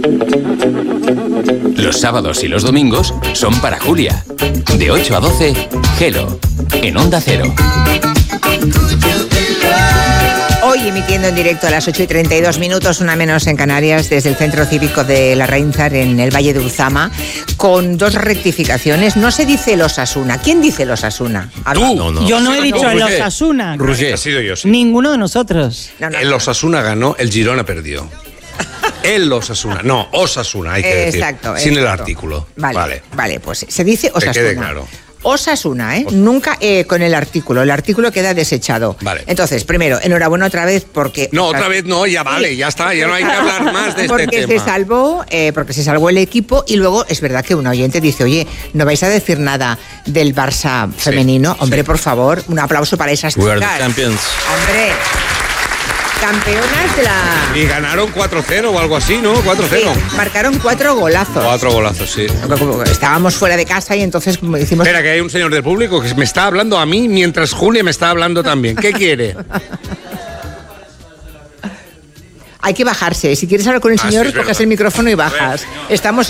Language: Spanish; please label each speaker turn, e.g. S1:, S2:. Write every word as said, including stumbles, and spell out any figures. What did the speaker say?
S1: Los sábados y los domingos son para Julia. De ocho a doce, Hello, en Onda Cero.
S2: Hoy emitiendo en directo a las ocho y treinta y dos minutos, una menos en Canarias, desde el Centro Cívico de Larraínzar en el Valle de Uzama, con dos rectificaciones. No se dice el Osasuna. ¿Quién dice el Osasuna?
S3: Tú. No, no.
S4: Yo no he
S3: No,
S4: dicho
S3: no,
S4: el
S3: Roger.
S4: Osasuna.
S3: Roger. Ha sido yo, sí.
S4: Ninguno de nosotros.
S2: No, no,
S3: El
S2: no.
S3: Osasuna ganó, el Girona perdió. El Osasuna, no, Osasuna, hay que decir.
S2: Exacto.
S3: Sin el
S2: exacto.
S3: artículo.
S2: Vale, vale,
S3: Vale.
S2: pues se dice
S3: Que
S2: Osasuna.
S3: quede claro.
S2: Osasuna, ¿eh? Nunca eh, con el artículo. El artículo queda desechado.
S3: Vale.
S2: Entonces, primero, enhorabuena otra vez porque...
S3: No, otra vez no, ya vale, ya está, ya no hay que hablar más de este
S2: porque
S3: tema.
S2: se salvó, eh, porque se salvó el equipo y luego es verdad que un oyente dice, oye, ¿no vais a decir nada del Barça femenino? Hombre,
S3: sí.
S2: por favor, un aplauso para esas
S5: We are
S2: chicas.
S5: the champions.
S2: Hombre, campeonas de la...
S3: Y ganaron cuatro cero o algo así, ¿no? cuatro cero.
S2: Sí, marcaron cuatro golazos.
S3: Cuatro golazos, sí.
S2: Estábamos fuera de casa y entonces hicimos...
S3: Espera, que hay un señor del público que me está hablando a mí mientras Julia me está hablando también. ¿Qué quiere?
S2: Hay que bajarse. Si quieres hablar con el
S3: Ah,
S2: señor,
S3: sí, es
S2: coges
S3: verdad.
S2: el micrófono y
S3: A ver,
S2: bajas.
S3: señor.
S2: Estamos